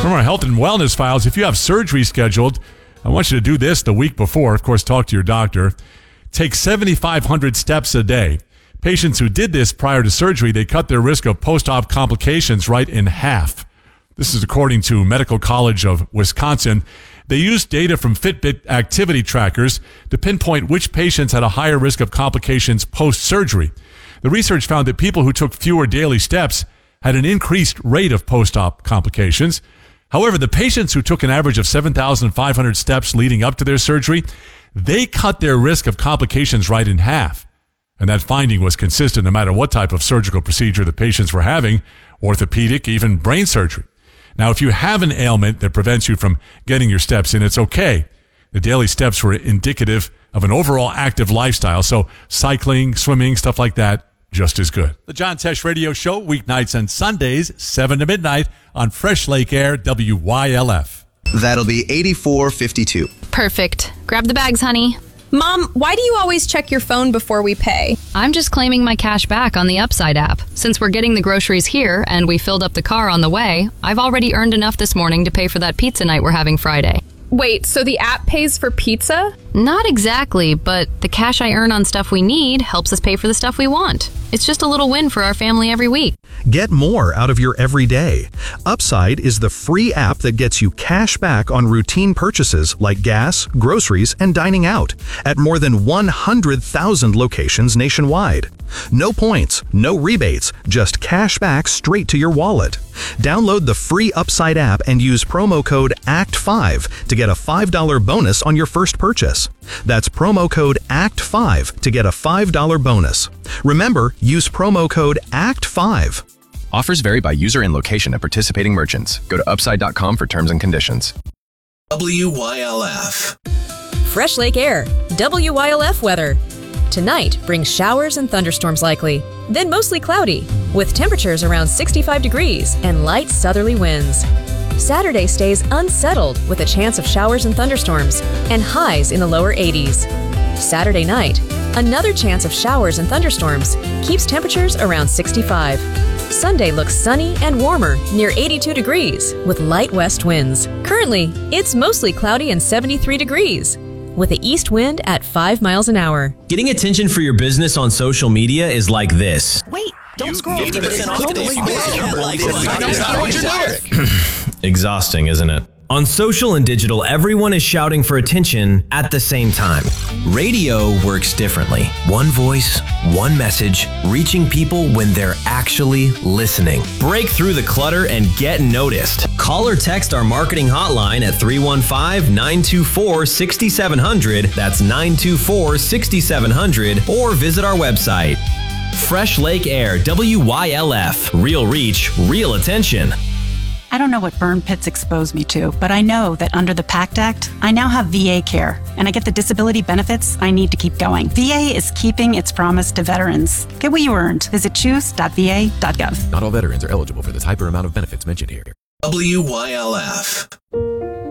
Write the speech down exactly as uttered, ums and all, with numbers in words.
From our health and wellness files, if you have surgery scheduled, I want you to do this the week before. Of course, talk to your doctor. Take seventy-five hundred steps a day. Patients who did this prior to surgery, they cut their risk of post-op complications right in half. This is according to Medical College of Wisconsin. They used data from Fitbit activity trackers to pinpoint which patients had a higher risk of complications post-surgery. The research found that people who took fewer daily steps had an increased rate of post-op complications. However, the patients who took an average of seven thousand five hundred steps leading up to their surgery, they cut their risk of complications right in half. And that finding was consistent no matter what type of surgical procedure the patients were having, orthopedic, even brain surgery. Now, if you have an ailment that prevents you from getting your steps in, it's okay. The daily steps were indicative of an overall active lifestyle, so cycling, swimming, stuff like that, just as good. The John Tesh Radio Show, weeknights and Sundays, seven to midnight on Fresh Lake Air, W Y L F. That'll be eighty-four fifty-two. Perfect. Grab the bags, honey. Mom, why do you always check your phone before we pay? I'm just claiming my cash back on the Upside app. Since we're getting the groceries here and we filled up the car on the way, I've already earned enough this morning to pay for that pizza night we're having Friday. Wait, so the app pays for pizza? Not exactly, but the cash I earn on stuff we need helps us pay for the stuff we want. It's just a little win for our family every week. Get more out of your everyday. Upside is the free app that gets you cash back on routine purchases like gas, groceries, and dining out at more than one hundred thousand locations nationwide. No points, no rebates, just cash back straight to your wallet. Download the free Upside app and use promo code A C T five to get a five dollars bonus on your first purchase. That's promo code A C T five to get a five dollars bonus. Remember, use promo code A C T five. Offers vary by user and location at participating merchants. Go to upside dot com for terms and conditions. W Y L F. Fresh Lake Air, W Y L F weather. Tonight brings showers and thunderstorms likely, then mostly cloudy, with temperatures around sixty-five degrees and light southerly winds. Saturday stays unsettled with a chance of showers and thunderstorms and highs in the lower eighties. Saturday night, another chance of showers and thunderstorms keeps temperatures around sixty-five. Sunday looks sunny and warmer, near eighty-two degrees, with light west winds. Currently, it's mostly cloudy and seventy-three degrees, with the east wind at five miles an hour. Getting attention for your business on social media is like this. Wait, don't scroll. Exhausting, isn't it? On social and digital, everyone is shouting for attention at the same time. Radio works differently. One voice, one message, reaching people when they're actually listening. Break through the clutter and get noticed. Call or text our marketing hotline at three one five, nine two four, six seven zero zero. That's nine two four, six seven zero zero. Or visit our website. Fresh Lake Air, W Y L F. Real reach, real attention. I don't know what burn pits expose me to, but I know that under the PACT Act, I now have V A care, and I get the disability benefits I need to keep going. V A is keeping its promise to veterans. Get what you earned. Visit choose dot V A dot gov. Not all veterans are eligible for the type or amount of benefits mentioned here. W Y L F.